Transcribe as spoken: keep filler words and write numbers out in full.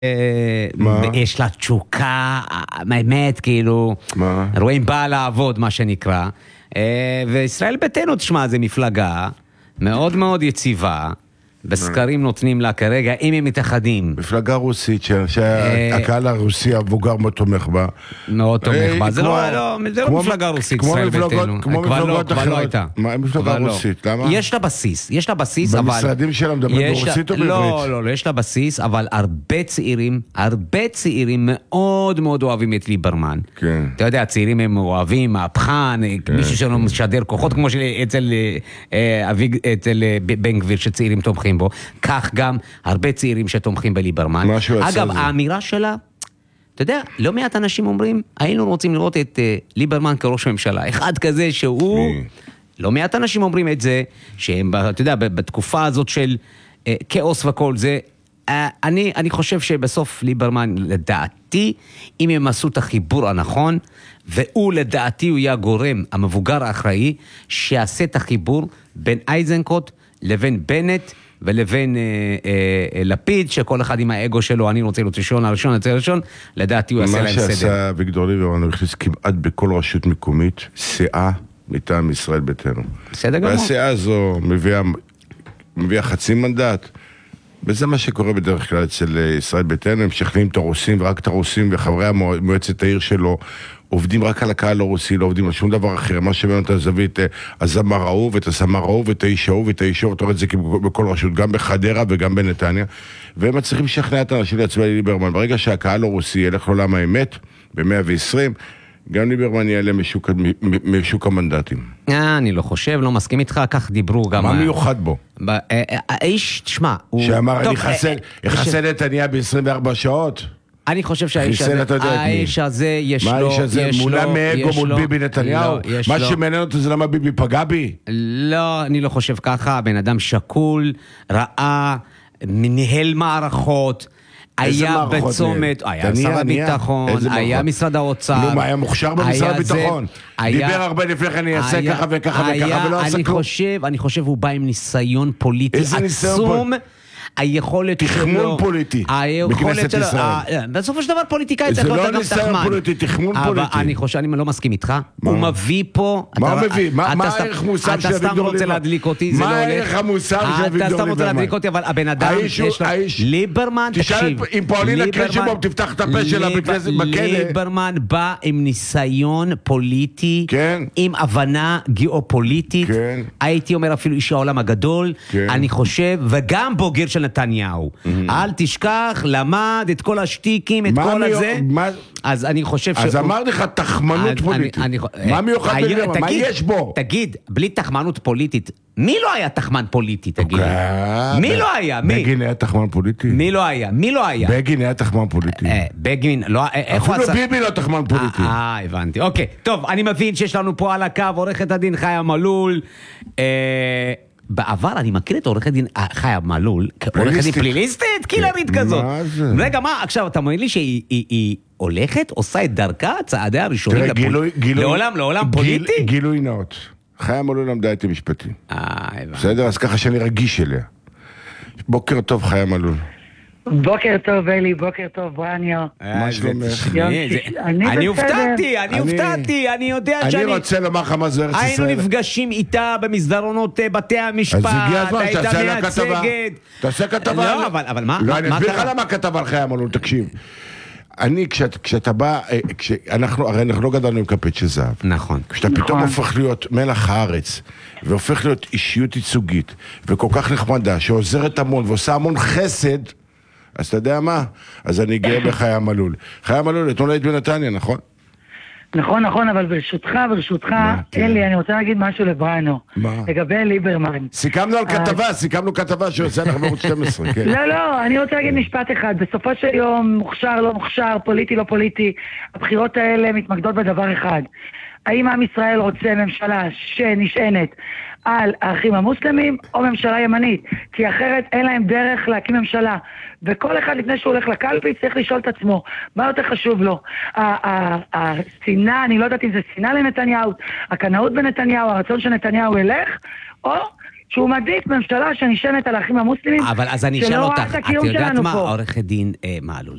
יש לה תשוקה, באמת, כאילו, רואים באה לעבוד, מה שנקרא, וישראל ביתנו, תשמע, זה מפלגה מאוד מאוד יציבה, בסקרים נותנים לה כרגע, אם הם מתאחדים. מפלגה רוסית, שהקהל הרוסי המבוגר מאוד תומך בה. מאוד תומך בה. זה לא מפלגה רוסית, ישראל ביתנו. כמו מפלגות אחרות. מה, מפלגה רוסית, למה? יש לה בסיס, יש לה בסיס, אבל... במשרדים שלה מדברים ברוסית או בעברית? לא, לא, לא, יש לה בסיס, אבל הרבה צעירים, הרבה צעירים מאוד מאוד אוהבים את ליברמן. כן. אתה יודע, הצעירים הם אוהבים, מהפכן, מישהו שלא משדר כוחות, כמו אצל בן גביר שצעירים תומכים בו, כך גם הרבה צעירים שתומכים בליברמן. אגב, האמירה שלה, אתה יודע, לא מעט אנשים אומרים, היינו רוצים לראות את uh, ליברמן כראש ממשלה. אחד כזה שהוא, לא מעט אנשים אומרים את זה, שהם, אתה יודע, בתקופה הזאת של uh, כאוס וכל זה, uh, אני, אני חושב שבסוף ליברמן, לדעתי, אם הם עשו את החיבור הנכון, והוא לדעתי הוא יהיה הגורם, המבוגר האחראי, שיעשה את החיבור בין אייזנקוט לבין בנט, ולבין אה, אה, לפיד, שכל אחד עם האגו שלו, אני רוצה להיות ראשון, הראשון, רוצה ראשון, לדעתי הוא יעשה להם סדר. מה שעשה אביגדור ליברמן, הוא הכניס כמעט בכל רשות מקומית, סיעה מטעם ישראל ביתנו. בסדר גמור. והסיעה הזו מביאה, מביאה חצי מנדט, וזה מה שקורה בדרך כלל אצל ישראל ביתנו, הם משכנעים את הרוסים, ורק את הרוסים וחברי מועצת העיר שלו, עובדים רק על הקהל הרוסי, לא עובדים על שום דבר אחר, מה שבאמת הזווית, הזמר ההוא, ואת הזמר ההוא, ואת האיש ההוא, ואת האיש ההוא, אתה רואה את זה בכל רשות, גם בחדרה וגם בנתניה, והם מצליחים לשכנע את האנשים להצביע ליברמן. ברגע שהקהל הרוסי ילך לעולם האמת, ב-מאה ועשרים, גם ליברמן יעלה משוק, משוק המנדטים. אני לא חושב, לא מסכים איתך, כך דיברו גם... מה מיוחד בו? האיש, תשמע, הוא... שאמר, אני חסן נתניה ב-עשרים וארבע שעות? אני חושב שהאיש הזה, האיש הזה יש לו, מה האיש הזה? מולה מאגו מול ביבי נתניהו? מה שמעניין אותו זה למה ביבי פגע בי? לא, אני לא חושב ככה, בן אדם שקול, ראה, מנהל מערכות, היה בצומת, היה שר הביטחון, היה משרד האוצר. נו, מה, היה מוכשר במשרד הביטחון? דיבר הרבה לפני כן, אני אעשה ככה וככה וככה ולא עשה כלום. אני חושב, הוא בא עם ניסיון פוליטי עצום, היכולת תכמון פוליטי בכנסת ישראל. בסופו של דבר פוליטיקאי צריך להיות גם תחמן. זה לא ניסיון פוליטי, תכמון פוליטי. אני חושב, אני לא מסכים איתך. הוא מביא פה... מה הוא מביא? מה הערך מוסר של אביגדור ליברמן? אתה סתם רוצה להדליק אותי, זה לא הולך. מה הערך המוסר של אביגדור ליברמן? אתה סתם רוצה להדליק אותי, אבל הבן אדם יש לו... ליברמן, תקשיב. אם פועלים לקשבום, תפתח את הפה שלה בכלא. ליברמן בא עם ניסיון פוליטי, עם הבנה גיאופוליטית. הייתי אומר אפילו איש העולם הגדול. אני חושב, וגם בוגר של נתניהו. אל תשכח, למד את כל השטיקים, את כל הזה. אז אני חושב ש... אז אמר לך תחמנות פוליטית. מה מיוחד בליברמן? מה יש בו? תגיד, בלי תחמנות פוליטית, מי לא היה תחמן פוליטי, תגיד? מי לא היה? מי? בגין היה תחמן פוליטי? מי לא היה? מי לא היה? בגין היה תחמן פוליטי. בגין, לא... אפילו ביבי לא תחמן פוליטי. אה, הבנתי. אוקיי, טוב, אני מבין שיש לנו פה על הקו עורכת הדין חיה מלול. בעבר אני מכיר את עורכת דין חיה מלול, כעורכת דין פליליסטית, קילרית כזאת. רגע, מה, עכשיו אתה אומר לי שהיא הולכת, עושה את דרכה, צעדיה הראשונים לעולם, לעולם פוליטי? גילוי נאות. חיה מלול למדה את המשפטי. אה, הבנתי. בסדר? אז ככה שאני רגיש אליה. בוקר טוב, חיה מלול. בוקר טוב, אלי, בוקר טוב, ברניו. מה שלומך? אני הופתעתי, אני הופתעתי, אני יודע שאני... אני רוצה לומר לך מה זה ארץ ישראל. היינו נפגשים איתה במסדרונות בתי המשפט, אז הגיע הזמן שתעשה לה כתבה. מייצגת. תעשה כתבה. לא, אבל מה? לא, אני אסביר לך למה כתבה על חיה מלול, תקשיב. אני, כשאתה בא, אנחנו, הרי אנחנו לא גדלנו עם כפית של זהב. נכון. כשאתה פתאום הופך להיות מלח הארץ, והופך להיות אישיות ייצוגית, וכל כך נחמדה, שעוזרת המון ועושה המון חסד, אז אתה יודע מה? אז אני גאה בחיה מלול. חיה מלול, אתמול היית בנתניה, נכון? נכון, נכון, אבל ברשותך, ברשותך, אלי, אני רוצה להגיד משהו לבריאנו. מה? לגבי ליברמן. סיכמנו על כתבה, סיכמנו כתבה שעושה לך בערוץ שתים עשרה, כן. לא, לא, אני רוצה להגיד משפט אחד. בסופו של יום, מוכשר, לא מוכשר, פוליטי, לא פוליטי, הבחירות האלה מתמקדות בדבר אחד. האם עם ישראל רוצה ממשלה שנשענת על האחים המוסלמים או ממשלה ימנית? כי אחרת אין להם דרך להקים ממשלה. וכל אחד לפני שהוא הולך לקלפי צריך לשאול את עצמו, מה יותר חשוב לו? השנאה, אני לא יודעת אם זה שנאה לנתניהו, הקנאות בנתניהו, הרצון שנתניהו ילך, או שהוא מעדיף ממשלה שנשענת על האחים המוסלמים, אבל אז אני אשאל שלא רואה אותך, את הקיום את יודעת שלנו מה, פה. עורכת דין מעלול,